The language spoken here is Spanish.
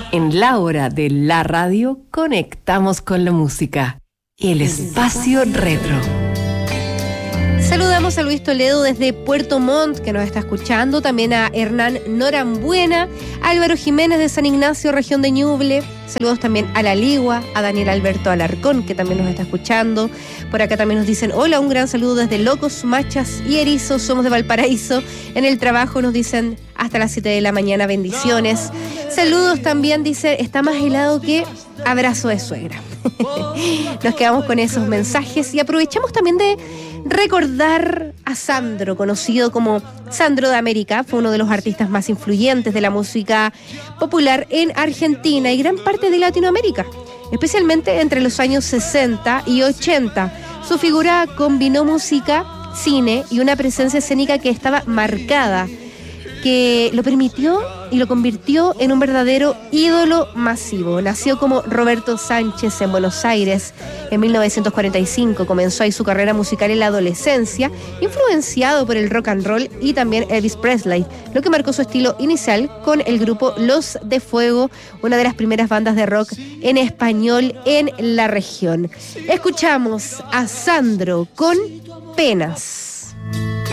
En la hora de la radio, conectamos con la música. El espacio retro. Saludamos a Luis Toledo desde Puerto Montt, que nos está escuchando. También a Hernán Norambuena, Álvaro Jiménez de San Ignacio, región de Ñuble. Saludos también a La Ligua, a Daniel Alberto Alarcón, que también nos está escuchando. Por acá también nos dicen, hola, un gran saludo desde Locos, Machas y Erizos. Somos de Valparaíso. En el trabajo nos dicen hasta las 7 de la mañana, bendiciones. Saludos también, dice, está más helado que abrazo de suegra. Nos quedamos con esos mensajes y aprovechamos también de recordar a Sandro, conocido como Sandro de América. Fue uno de los artistas más influyentes de la música popular en Argentina y gran parte de Latinoamérica, especialmente entre los años 60 y 80. Su figura combinó música, cine y una presencia escénica que estaba marcada, que lo permitió y lo convirtió en un verdadero ídolo masivo. Nació como Roberto Sánchez en Buenos Aires en 1945. Comenzó ahí su carrera musical en la adolescencia, influenciado por el rock and roll y también Elvis Presley, lo que marcó su estilo inicial con el grupo Los de Fuego, una de las primeras bandas de rock en español en la región. Escuchamos a Sandro con Penas.